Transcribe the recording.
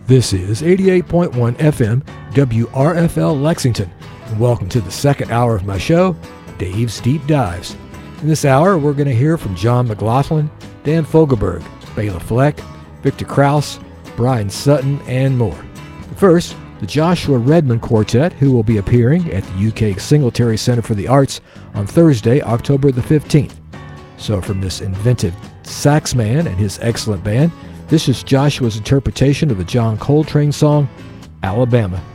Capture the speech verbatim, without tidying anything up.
This is eighty-eight point one F M W R F L Lexington, and welcome to the second hour of my show, Dave's Deep Dives. In this hour, we're going to hear from John McLaughlin, Dan Fogelberg, Bela Fleck, Victor Krauss, Brian Sutton, and more. But first, the Joshua Redman Quartet, who will be appearing at the U K Singletary Center for the Arts on Thursday, October the fifteenth. So from this inventive sax man and his excellent band, this is Joshua's interpretation of the John Coltrane song, Alabama.